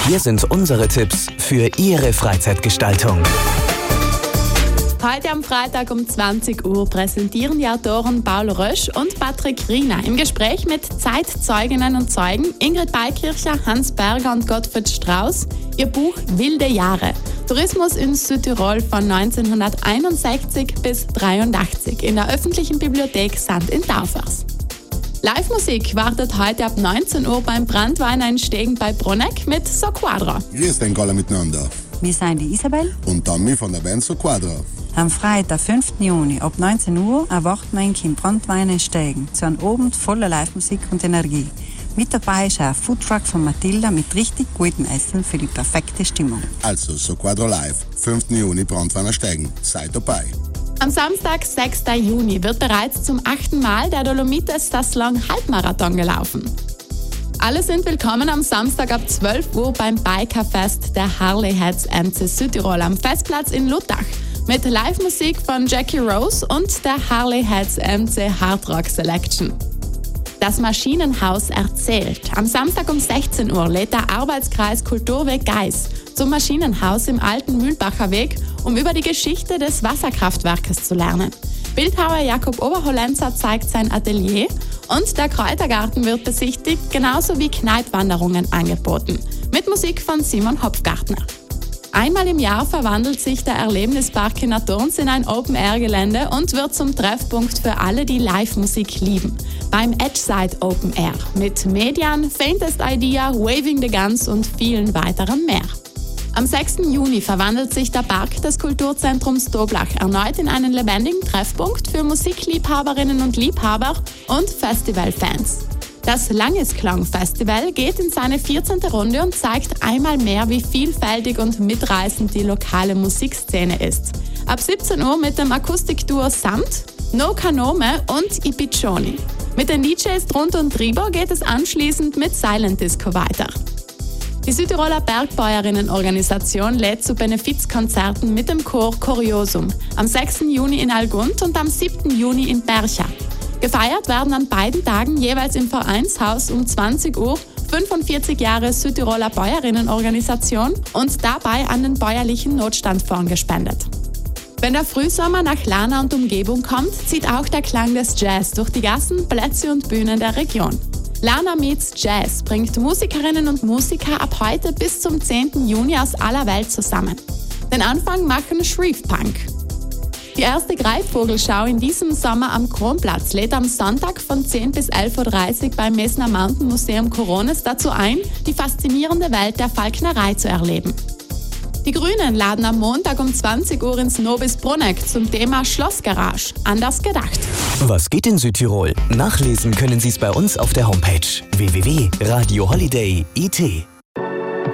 Hier sind unsere Tipps für Ihre Freizeitgestaltung. Heute am Freitag um 20 Uhr präsentieren die Autoren Paul Rösch und Patrick Riener im Gespräch mit Zeitzeuginnen und Zeugen Ingrid Beikircher, Hans Berger und Gottfried Strauß ihr Buch Wilde Jahre. Tourismus in Südtirol von 1961 bis 1983 in der öffentlichen Bibliothek St. in Taufers. Live-Musik wartet heute ab 19 Uhr beim Brandweiner in Stegen bei Bruneck mit So Quadra. Grüß euch alle miteinander. Wir sind die Isabel Und Tommy von der Band So Quadra. Am Freitag, 5. Juni ab 19 Uhr erwarten wir im Brandwein in Stegen zu einem Abend voller Live-Musik und Energie. Mit dabei ist auch ein Foodtruck von Matilda mit richtig gutem Essen für die perfekte Stimmung. Also So Quadra Live, 5. Juni Brandweiner Stegen. Seid dabei. Am Samstag, 6. Juni, wird bereits zum 8. Mal der Dolomites Saslong Halbmarathon gelaufen. Alle sind willkommen am Samstag ab 12 Uhr beim Bikerfest der Harley Heads MC Südtirol am Festplatz in Luttach mit Live-Musik von Jackie Rose und der Harley Heads MC Hard Rock Selection. Das Maschinenhaus erzählt. Am Samstag um 16 Uhr lädt der Arbeitskreis Kulturweg Geis zum Maschinenhaus im alten Mühlbacher Weg, um über die Geschichte des Wasserkraftwerkes zu lernen. Bildhauer Jakob Oberhollenzer zeigt sein Atelier und der Kräutergarten wird besichtigt, genauso wie Kneippwanderungen angeboten. Mit Musik von Simon Hopfgartner. Einmal im Jahr verwandelt sich der Erlebnispark Kinderturns in ein Open-Air-Gelände und wird zum Treffpunkt für alle, die Live-Musik lieben. Beim Edgeside Open Air mit Median, Faintest Idea, Waving the Guns und vielen weiteren mehr. Am 6. Juni verwandelt sich der Park des Kulturzentrums Doblach erneut in einen lebendigen Treffpunkt für Musikliebhaberinnen und Liebhaber und Festivalfans. Das Langisklang-Festival geht in seine 14. Runde und zeigt einmal mehr, wie vielfältig und mitreißend die lokale Musikszene ist. Ab 17 Uhr mit dem Akustikduo Samt, No Kanome und Ipiccioni. Mit den DJs Drunter und Drüber geht es anschließend mit Silent Disco weiter. Die Südtiroler Bergbäuerinnenorganisation lädt zu Benefizkonzerten mit dem Chor Coriosum am 6. Juni in Algund und am 7. Juni in Bercha. Gefeiert werden an beiden Tagen jeweils im Vereinshaus um 20 Uhr 45 Jahre Südtiroler Bäuerinnenorganisation und dabei an den bäuerlichen Notstandfonds gespendet. Wenn der Frühsommer nach Lana und Umgebung kommt, zieht auch der Klang des Jazz durch die Gassen, Plätze und Bühnen der Region. Lana Meets Jazz bringt Musikerinnen und Musiker ab heute bis zum 10. Juni aus aller Welt zusammen. Den Anfang machen Shreve Punk. Die erste Greifvogelschau in diesem Sommer am Kronplatz lädt am Sonntag von 10 bis 11.30 Uhr beim Messner Mountain Museum Corones dazu ein, die faszinierende Welt der Falknerei zu erleben. Die Grünen laden am Montag um 20 Uhr ins Nobis Bruneck zum Thema Schlossgarage. Anders gedacht. Was geht in Südtirol? Nachlesen können Sie es bei uns auf der Homepage www.radioholiday.it.